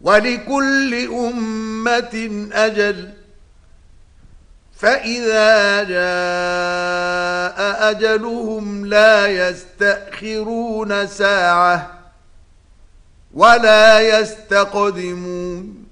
ولكل أمة أجل فإذا جاء أجلهم لا يستأخرون ساعة ولا يستقدمون